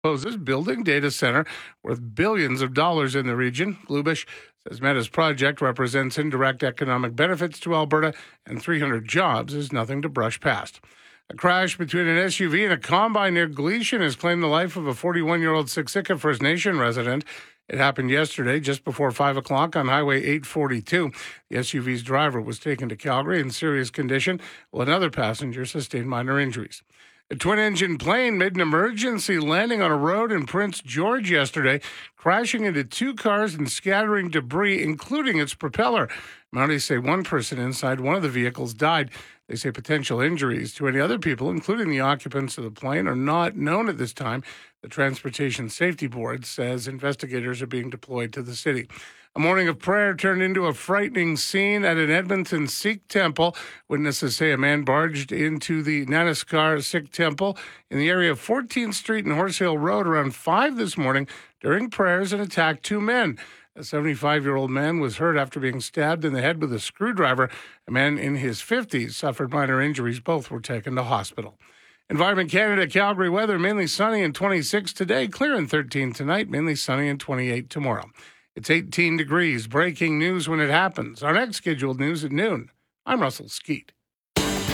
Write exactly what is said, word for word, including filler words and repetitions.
proposes building data center worth billions of dollars in the region. Glubish says Meta's project represents indirect economic benefits to Alberta, and three hundred jobs is nothing to brush past. A crash between an S U V and a combine near Gleason has claimed the life of a forty-one-year-old Siksika First Nation resident. It happened yesterday just before five o'clock on Highway eight forty-two. The S U V's driver was taken to Calgary in serious condition, while another passenger sustained minor injuries. A twin-engine plane made an emergency landing on a road in Prince George yesterday, crashing into two cars and scattering debris, including its propeller. Mounties say one person inside one of the vehicles died. They say potential injuries to any other people, including the occupants of the plane, are not known at this time. The Transportation Safety Board says investigators are being deployed to the city. A morning of prayer turned into a frightening scene at an Edmonton Sikh temple. Witnesses say a man barged into the Nanaskar Sikh temple in the area of fourteenth Street and Horse Hill Road around five this morning during prayers and attacked two men. A seventy-five-year-old man was hurt after being stabbed in the head with a screwdriver. A man in his fifties suffered minor injuries. Both were taken to hospital. Environment Canada, Calgary weather, mainly sunny and twenty-six today, clear and thirteen tonight, mainly sunny and twenty-eight tomorrow. It's eighteen degrees. Breaking news when it happens. Our next scheduled news at noon. I'm Russell Skeet.